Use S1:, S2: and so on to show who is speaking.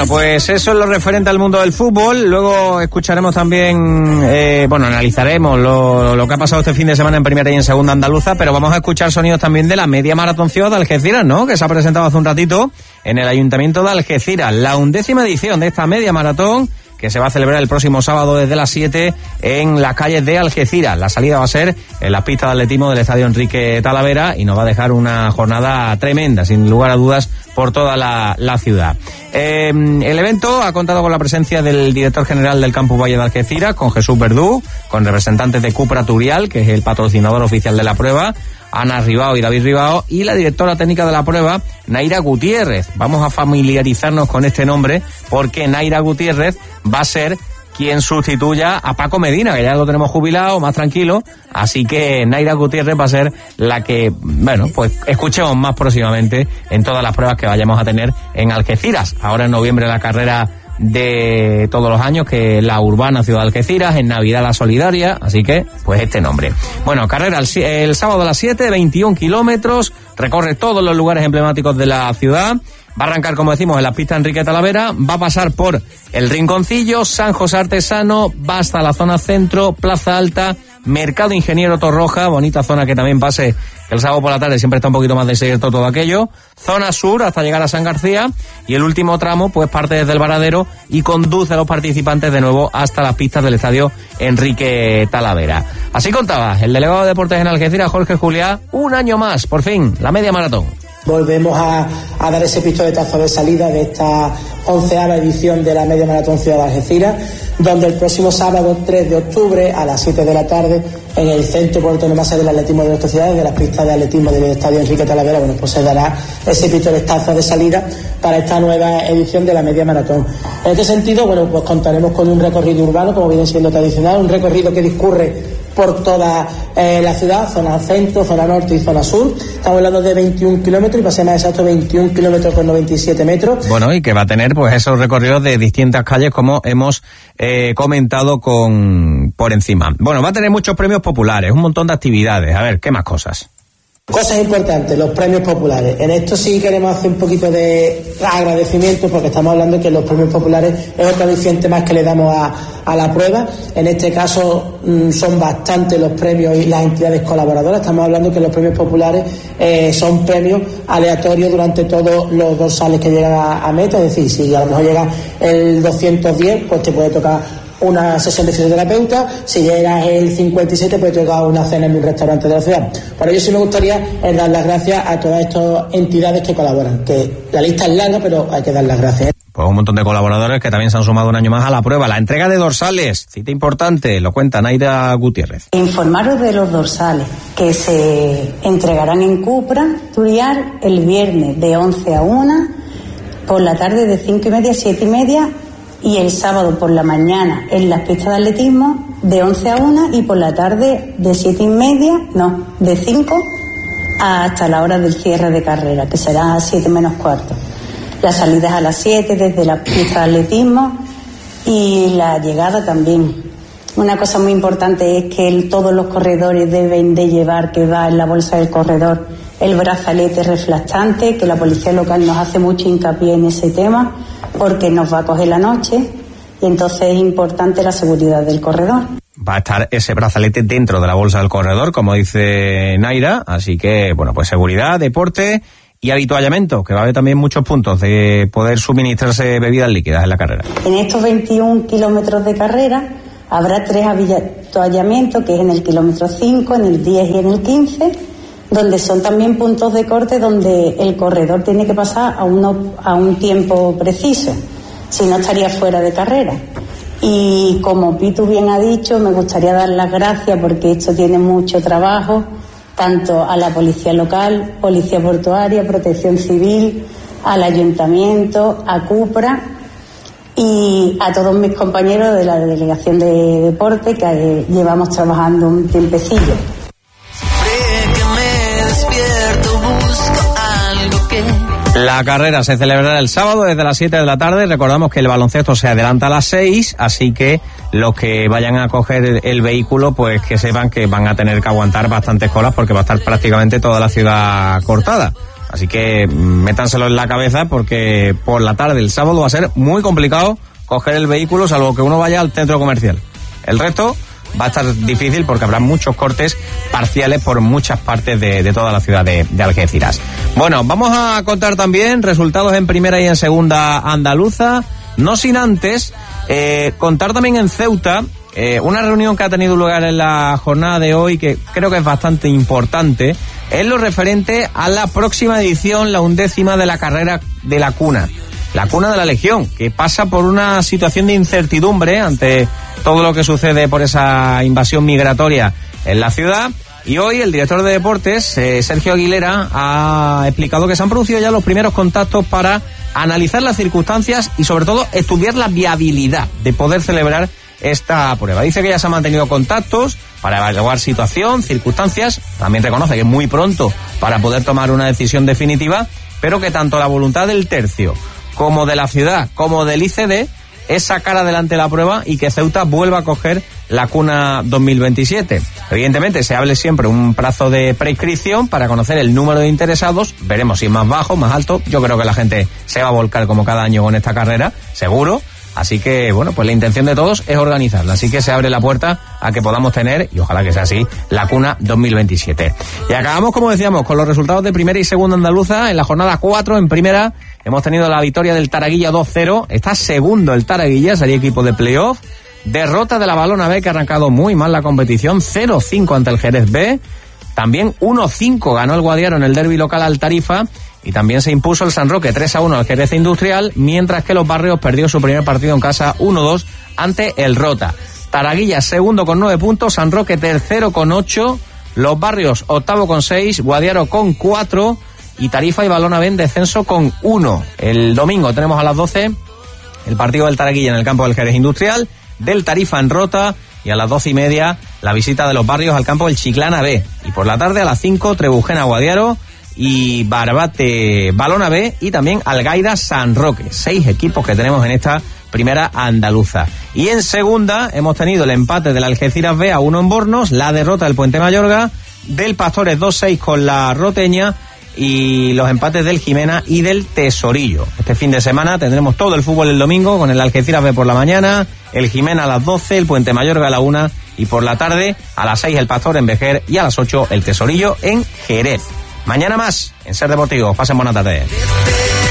S1: Bueno, pues eso es lo referente al mundo del fútbol. Luego escucharemos también, analizaremos lo que ha pasado este fin de semana en primera y en segunda andaluza, pero vamos a escuchar sonidos también de la media maratón Ciudad de Algeciras, ¿no? Que se ha presentado hace un ratito en el Ayuntamiento de Algeciras, la 11ª edición de esta media maratón, que se va a celebrar el próximo sábado desde las 7 en las calles de Algeciras. La salida va a ser en las pistas de atletismo del Estadio Enrique Talavera y nos va a dejar una jornada tremenda, sin lugar a dudas, por toda la ciudad. El evento ha contado con la presencia del director general del Campus Valle de Algeciras, con Jesús Verdú, con representantes de Cupra Turial, que es el patrocinador oficial de la prueba, Ana Ribao y David Ribao, y la directora técnica de la prueba, Naira Gutiérrez. Vamos a familiarizarnos con este nombre porque Naira Gutiérrez va a ser quien sustituya a Paco Medina, que ya lo tenemos jubilado, más tranquilo, así que Naira Gutiérrez va a ser la que, pues escuchemos más próximamente en todas las pruebas que vayamos a tener en Algeciras. Ahora en noviembre la carrera de todos los años, que es la urbana Ciudad de Algeciras, en Navidad la solidaria, así que pues este nombre. Bueno, carrera el sábado a las 7, 21 kilómetros, recorre todos los lugares emblemáticos de la ciudad. Va a arrancar, como decimos, en la pista Enrique Talavera, va a pasar por el Rinconcillo, San José Artesano, va hasta la zona centro, Plaza Alta, Mercado Ingeniero Torroja, bonita zona que también pase, que el sábado por la tarde siempre está un poquito más desierto todo aquello, zona sur hasta llegar a San García, y el último tramo pues parte desde el Varadero y conduce a los participantes de nuevo hasta las pistas del Estadio Enrique Talavera. Así contaba el delegado de Deportes en Algeciras, Jorge Juliá, un año más, por fin, la media maratón.
S2: Volvemos a dar ese pistoletazo de salida de esta 11ª edición de la Media Maratón Ciudad de Algeciras, donde el próximo sábado 3 de octubre a las 7 de la tarde en el Centro por Autonomía del Atletismo de nuestra ciudad, de las pistas de atletismo del Estadio Enrique Talavera, pues se dará ese pistoletazo de salida para esta nueva edición de la Media Maratón. En este sentido, pues contaremos con un recorrido urbano, como viene siendo tradicional, un recorrido que discurre por toda la ciudad, zona centro, zona norte y zona sur. Estamos hablando de 21 kilómetros y para ser más exacto 21 kilómetros con 97 metros.
S1: Bueno, y que va a tener pues esos recorridos de distintas calles, como hemos comentado por encima. Bueno, va a tener muchos premios populares, un montón de actividades. A ver, ¿qué más cosas?
S2: Cosas importantes, los premios populares. En esto sí queremos hacer un poquito de agradecimiento, porque estamos hablando que los premios populares es otro aliciente más que le damos a la prueba. En este caso son bastantes los premios y las entidades colaboradoras. Estamos hablando que los premios populares son premios aleatorios durante todos los dorsales que llegan a meta. Es decir, si a lo mejor llega el 210, pues te puede tocar una sesión de fisioterapeuta. Si llegas el 57, pues toca una cena en un restaurante de la ciudad. Por ello sí me gustaría dar las gracias a todas estas entidades que colaboran, que la lista es larga, pero hay que dar las gracias.
S1: Pues un montón de colaboradores que también se han sumado un año más a la prueba. La entrega de dorsales, cita importante, lo cuenta Naira Gutiérrez.
S3: Informaros de los dorsales que se entregarán en Cupra Turial el viernes de 11 a 1, por la tarde de 5:30 a 7:30, y el sábado por la mañana en las pistas de atletismo de 11 a 1 y por la tarde de 5 hasta la hora del cierre de carrera, que será a 7 menos cuarto. Las salidas a las 7 desde la pista de atletismo y la llegada también. Una cosa muy importante es que todos los corredores deben de llevar, que va en la bolsa del corredor, el brazalete reflectante, que la policía local nos hace mucho hincapié en ese tema, porque nos va a coger la noche y entonces es importante la seguridad del corredor.
S1: Va a estar ese brazalete dentro de la bolsa del corredor, como dice Naira, así que, pues seguridad, deporte y habituallamiento, que va a haber también muchos puntos de poder suministrarse bebidas líquidas en la carrera.
S3: En estos 21 kilómetros de carrera habrá 3 habituallamientos, que es en el kilómetro 5, en el 10 y en el 15, donde son también puntos de corte donde el corredor tiene que pasar a un tiempo preciso, si no estaría fuera de carrera. Y como Pitu bien ha dicho, me gustaría dar las gracias, porque esto tiene mucho trabajo, tanto a la policía local, policía portuaria, protección civil, al ayuntamiento, a Cupra y a todos mis compañeros de la delegación de deporte, que llevamos trabajando un tiempecillo.
S1: La carrera se celebrará el sábado desde las 7 de la tarde. Recordamos que el baloncesto se adelanta a las 6, así que los que vayan a coger el vehículo, pues que sepan que van a tener que aguantar bastantes colas, porque va a estar prácticamente toda la ciudad cortada. Así que métanselo en la cabeza porque por la tarde el sábado va a ser muy complicado coger el vehículo, salvo que uno vaya al centro comercial. El resto va a estar difícil porque habrá muchos cortes parciales por muchas partes de toda la ciudad de Algeciras. Bueno, vamos a contar también resultados en primera y en segunda andaluza, no sin antes contar también en Ceuta una reunión que ha tenido lugar en la jornada de hoy que creo que es bastante importante, es lo referente a la próxima edición, la 11ª de la carrera de la Cuna de la Legión, que pasa por una situación de incertidumbre ante todo lo que sucede por esa invasión migratoria en la ciudad. Y hoy el director de deportes, Sergio Aguilera, ha explicado que se han producido ya los primeros contactos para analizar las circunstancias y sobre todo estudiar la viabilidad de poder celebrar esta prueba. Dice que ya se han mantenido contactos para evaluar situación, circunstancias. También reconoce que es muy pronto para poder tomar una decisión definitiva, pero que tanto la voluntad del tercio como de la ciudad, como del ICD, es sacar adelante la prueba y que Ceuta vuelva a coger la Cuna 2027. Evidentemente se hable siempre un plazo de prescripción para conocer el número de interesados, veremos si es más bajo, más alto. Yo creo que la gente se va a volcar como cada año con esta carrera, seguro. Así que, bueno, pues la intención de todos es organizarla. Así que se abre la puerta a que podamos tener, y ojalá que sea así, la Cuna 2027. Y acabamos, como decíamos, con los resultados de primera y segunda andaluza. En la jornada 4, en primera, hemos tenido la victoria del Taraguilla 2-0. Está segundo el Taraguilla, sería equipo de playoff. Derrota de la Balona B, que ha arrancado muy mal la competición. 0-5 ante el Jerez B. También 1-5 ganó el Guadiaro en el derbi local al Tarifa. Y también se impuso el San Roque 3-1 al Jerez Industrial, mientras que Los Barrios perdió su primer partido en casa 1-2 ante el Rota. Taraguilla segundo con 9 puntos, San Roque tercero con 8, Los Barrios octavo con 6, Guadiaro con 4 y Tarifa y Balona B en descenso con 1. El domingo tenemos a las 12 el partido del Taraguilla en el campo del Jerez Industrial, del Tarifa en Rota, y a las 12:30 la visita de Los Barrios al campo del Chiclana B. Y por la tarde a las 5 Trebujena Guadiaro y Barbate Balona B y también Algaida San Roque. 6 equipos que tenemos en esta primera andaluza. Y en segunda hemos tenido el empate del Algeciras B a 1 en Bornos, la derrota del Puente Mayorga, del Pastores 2-6 con la Roteña y los empates del Jimena y del Tesorillo. Este fin de semana tendremos todo el fútbol el domingo con el Algeciras B por la mañana, el Jimena a las 12, el Puente Mayorga a la 1 y por la tarde a las 6 el Pastor en Vejer y a las 8 el Tesorillo en Jerez. Mañana más en Ser Deportivo. Pasen buena tarde.